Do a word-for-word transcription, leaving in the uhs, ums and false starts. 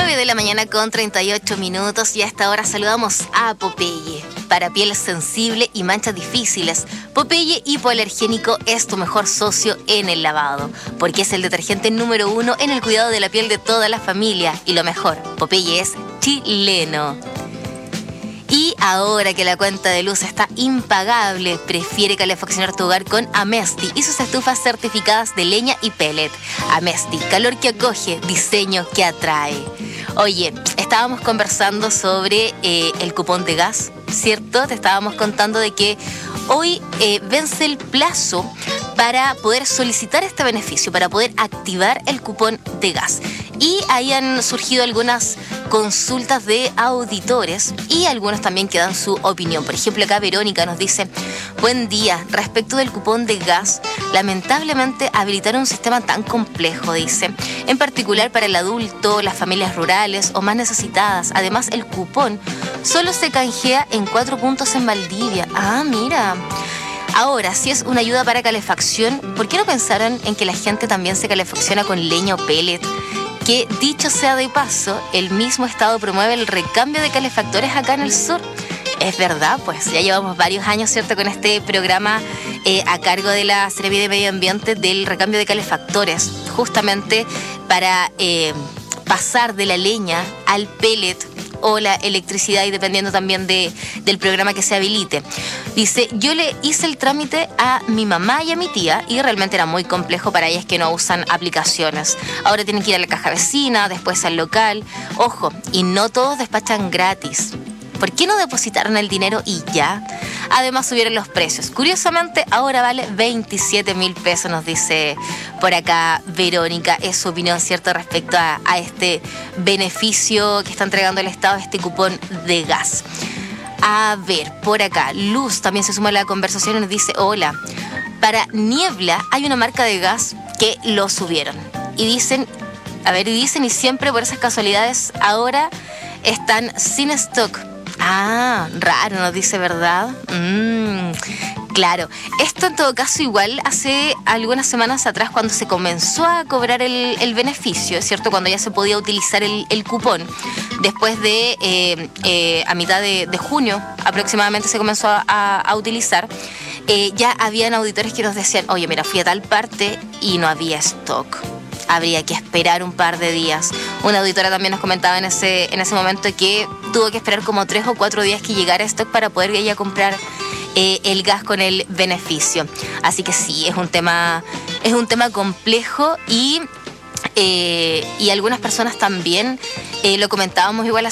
nueve de la mañana con treinta y ocho minutos y a esta hora saludamos a Popeye. Para piel sensible y manchas difíciles, Popeye hipoalergénico es tu mejor socio en el lavado, porque es el detergente número uno en el cuidado de la piel de toda la familia. Y lo mejor, Popeye es chileno. Y ahora que la cuenta de luz está impagable, prefiere calefaccionar tu hogar con Amesti y sus estufas certificadas de leña y pellet. Amesti, calor que acoge, diseño que atrae. Oye, estábamos conversando sobre eh, el cupón de gas, ¿cierto? Te estábamos contando de que hoy eh, vence el plazo para poder solicitar este beneficio, para poder activar el cupón de gas. Y ahí han surgido algunas consultas de auditores y algunos también que dan su opinión. Por ejemplo, acá Verónica nos dice: buen día, respecto del cupón de gas, lamentablemente habilitaron un sistema tan complejo, dice, en particular para el adulto, las familias rurales o más necesitadas. Además, el cupón solo se canjea en cuatro puntos en Valdivia. Ah, mira. Ahora, si es una ayuda para calefacción, ¿por qué no pensaron en que la gente también se calefacciona con leña o pellet? Que, dicho sea de paso, el mismo Estado promueve el recambio de calefactores acá en el sur. Es verdad, pues ya llevamos varios años, ¿cierto?, con este programa eh, a cargo de la Secretaría de Medio Ambiente del recambio de calefactores, justamente para eh, pasar de la leña al pellet o la electricidad, y dependiendo también de, del programa que se habilite. Dice: yo le hice el trámite a mi mamá y a mi tía y realmente era muy complejo para ellas que no usan aplicaciones. Ahora tienen que ir a la caja vecina, después al local. Ojo, y no todos despachan gratis. ¿Por qué no depositaron el dinero y ya? Además subieron los precios. Curiosamente, ahora vale veintisiete mil pesos, nos dice por acá Verónica. Es su opinión, ¿cierto?, respecto a, a este beneficio que está entregando el Estado, este cupón de gas. A ver, por acá, Luz también se suma a la conversación y nos dice: hola, para Niebla hay una marca de gas que lo subieron. Y dicen, a ver, y dicen, y siempre por esas casualidades ahora están sin stock. Ah, raro, nos dice, ¿verdad? Mm, claro. Esto en todo caso igual hace algunas semanas atrás, cuando se comenzó a cobrar el, el beneficio, ¿cierto? Cuando ya se podía utilizar el, el cupón. Después de, eh, eh, a mitad de, de junio aproximadamente se comenzó a, a, a utilizar. Eh, ya habían auditores que nos decían: oye, mira, fui a tal parte y no había stock. Habría que esperar un par de días. Una auditora también nos comentaba en ese, en ese momento que tuvo que esperar como tres o cuatro días que llegara stock para poder ella comprar eh, el gas con el beneficio. Así que sí, es un tema, es un tema complejo y, eh, y algunas personas también, eh, lo comentábamos igual